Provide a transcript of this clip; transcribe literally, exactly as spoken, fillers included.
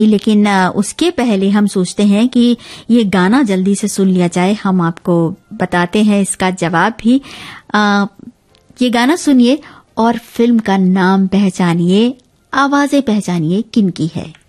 लेकिन उसके पहले हम सोचते हैं कि ये गाना जल्दी से सुन लिया जाए। हम आपको बताते हैं इसका जवाब भी। आ, ये गाना सुनिए और फिल्म का नाम पहचानिए, आवाजें पहचानिए किन की है।